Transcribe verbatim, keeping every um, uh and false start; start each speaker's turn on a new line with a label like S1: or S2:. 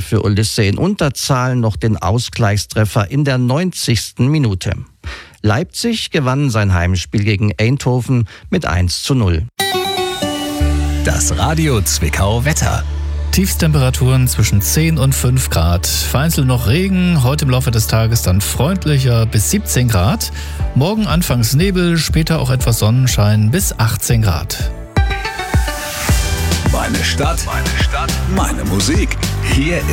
S1: für Ulisse in Unterzahl noch den Ausgleichstreffer in der neunzigsten Minute. Leipzig gewann sein Heimspiel gegen Eindhoven mit eins zu null.
S2: Das Radio Zwickau Wetter.
S3: Tiefstemperaturen zwischen zehn und fünf Grad. Vereinzelt noch Regen, heute im Laufe des Tages dann freundlicher bis siebzehn Grad. Morgen anfangs Nebel, später auch etwas Sonnenschein bis achtzehn Grad.
S2: Meine Stadt, meine Stadt, meine Musik. Hier